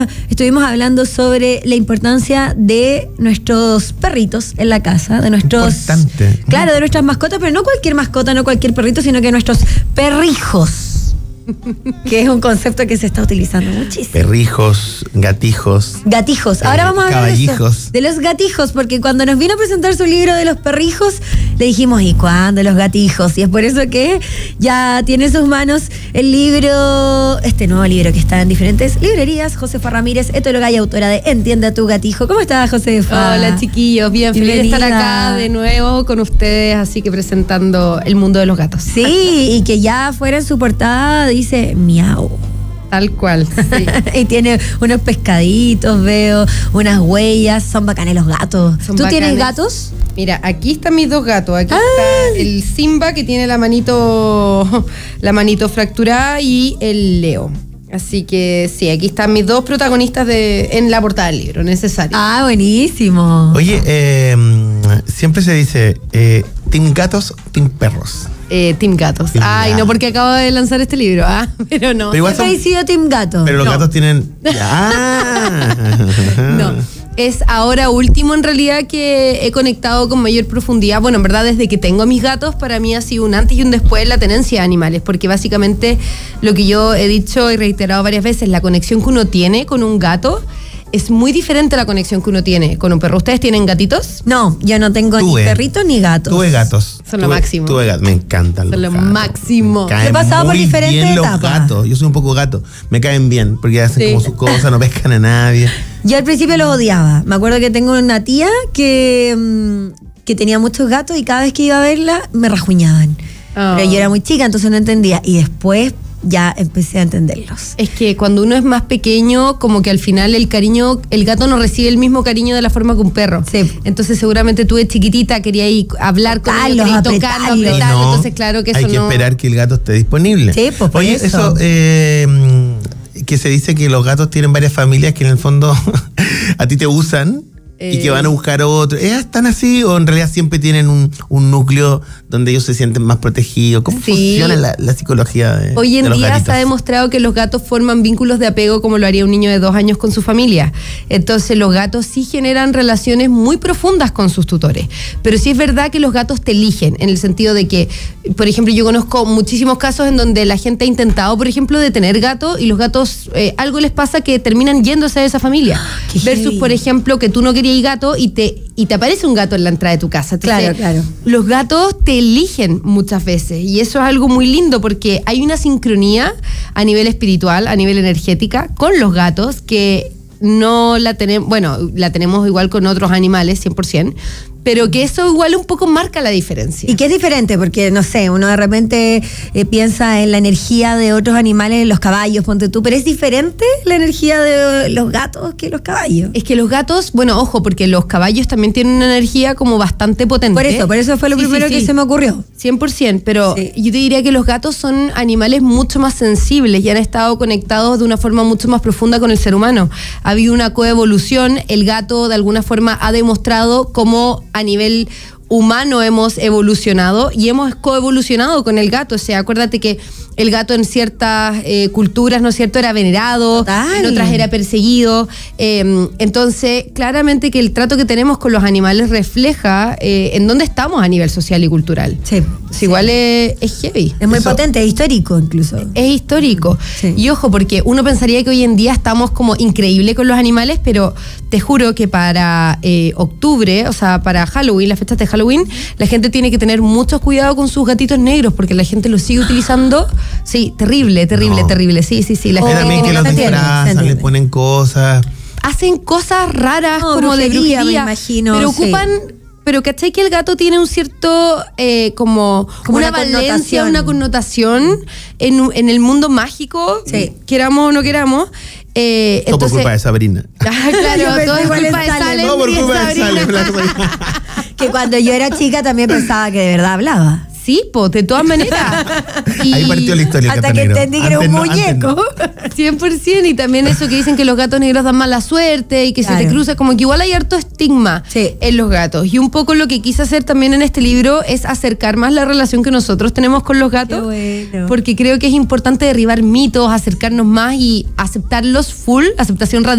Estuvimos hablando sobre la importancia de nuestros perritos en la casa, de nuestros... Importante. Claro, de nuestras mascotas, pero no cualquier mascota, no cualquier perrito, sino que nuestros perrijos. Que es un concepto que se está utilizando muchísimo. Perrijos, gatijos. Gatijos. Ahora vamos a hablar caballijos. de los gatijos, porque cuando nos vino a presentar su libro de los perrijos, le dijimos, ¿y cuándo los gatijos? Y es por eso que ya tiene en sus manos el libro, este nuevo libro que está en diferentes librerías. Josefa Ramírez, etóloga y autora de Entiende a tu gatijo. ¿Cómo estás, Josefa? Hola, chiquillos. Bien, feliz de estar acá de nuevo con ustedes, así que presentando el mundo de los gatos. Sí, y que ya fuera en su portada dice miau. Tal cual, sí. Y tiene unos pescaditos, veo, unas huellas. Son bacanes los gatos. Son ¿Tú bacanes. tienes gatos? Mira, aquí están mis dos gatos. Aquí está el Simba, que tiene la manito fracturada, y el Leo. Así que sí, aquí están mis dos protagonistas en la portada del libro, necesario. Ah, buenísimo. Oye, siempre se dice, team gatos, team perros. Team Gatos. Ya. Ay, no, porque acabo de lanzar este libro. Pero no. Pero igual Siempre he sido Team Gato. Pero los No. gatos tienen... No. Es ahora último en realidad que he conectado con mayor profundidad. Bueno, en verdad desde que tengo a mis gatos, para mí ha sido un antes y un después la tenencia de animales, porque básicamente lo que yo he dicho y reiterado varias veces, la conexión que uno tiene con un gato es muy diferente a la conexión que uno tiene con un perro. ¿Ustedes tienen gatitos? No, yo no tengo Tuve. ni perritos ni gatos. Tuve gatos. Son lo máximo. Tuve gatos. Me encantan los Son lo gatos. máximo. Me caen He pasado por muy diferentes bien los etapas. gatos. Yo soy un poco gato. Me caen bien porque hacen Sí. como sus cosas, no pescan a nadie. Yo al principio los odiaba. Me acuerdo que tengo una tía que tenía muchos gatos y cada vez que iba a verla me rajuñaban. Oh. Pero yo era muy chica, entonces no entendía. Y después ya empecé a entenderlos. Es que cuando uno es más pequeño, como que al final el gato no recibe el mismo cariño de la forma que un perro. Sí. Entonces seguramente tú de chiquitita querías ir a hablar con ellos, Tocarlos, querías tocarlo, apretarlos. Y apretarlo. no, Entonces claro que eso hay que no... esperar que el gato esté disponible. Sí, pues, por Oye, eso. que se dice que los gatos tienen varias familias que en el fondo a ti te usan y que van a buscar otro. ¿Están así o en realidad siempre tienen un núcleo donde ellos se sienten más protegidos? ¿Cómo Sí. funciona la psicología de Hoy en de los día gatitos? se ha demostrado que los gatos forman vínculos de apego como lo haría un niño de 2 años con su familia. Entonces los gatos sí generan relaciones muy profundas con sus tutores. Pero sí es verdad que los gatos te eligen, en el sentido de que, por ejemplo, yo conozco muchísimos casos en donde la gente ha intentado, por ejemplo, de tener gato y los gatos, algo les pasa que terminan yéndose de esa familia. Qué Versus, heavy. por ejemplo, que tú no querías gato y te aparece un gato en la entrada de tu casa. Entonces, Claro. los gatos te eligen muchas veces y eso es algo muy lindo porque hay una sincronía a nivel espiritual, a nivel energética con los gatos que no la tenemos, bueno, la tenemos igual con otros animales, 100%, pero que eso igual un poco marca la diferencia. Y que es diferente, porque, no sé, uno de repente piensa en la energía de otros animales, los caballos, ponte tú, pero es diferente la energía de los gatos que los caballos. Es que los gatos, bueno, ojo, porque los caballos también tienen una energía como bastante potente. Por eso fue lo Sí, primero sí, que sí. se me ocurrió. 100%, pero Sí. yo te diría que los gatos son animales mucho más sensibles y han estado conectados de una forma mucho más profunda con el ser humano. Ha habido una coevolución, el gato de alguna forma ha demostrado cómo a nivel humano hemos evolucionado y hemos coevolucionado con el gato. O sea, acuérdate que el gato en ciertas culturas, ¿no es cierto?, era venerado, Total. en otras era perseguido. Entonces, claramente que el trato que tenemos con los animales refleja en dónde estamos a nivel social y cultural. Sí. Pues igual es heavy. Es muy Eso. potente, es histórico incluso. Es histórico. Sí. Y ojo, porque uno pensaría que hoy en día estamos como increíble con los animales, pero te juro que para octubre, o sea, para Halloween, las fechas de Halloween, la gente tiene que tener mucho cuidado con sus gatitos negros, porque la gente los sigue utilizando. Sí, terrible. No. Sí. La Y gente también que tiene los se entiende, se disfrazan, le entiende. ponen cosas. hacen cosas raras No, como de brujería, brujería, me imagino, pero sí. ocupan... Pero ¿cachai que el gato tiene un cierto, como Como una una valencia, connotación. una connotación en el mundo mágico, Sí. queramos o no queramos? Todo por Entonces, culpa de Sabrina. Yo claro, pensé todo es igual en culpa de Salem. Salem No, por y de culpa de Sabrina. Salem. Que cuando yo era chica también pensaba que de verdad hablaba. Sí, pues, de todas maneras. Ahí partió la historia. Hasta que entendí que era un muñeco. 100%, y también eso que dicen que los gatos negros dan mala suerte y que Claro. se te cruza, como que igual hay harto estigma Sí. en los gatos. Y un poco lo que quise hacer también en este libro es acercar más la relación que nosotros tenemos con los gatos. Qué bueno. Porque creo que es importante derribar mitos, acercarnos más y aceptarlos full, aceptación radical.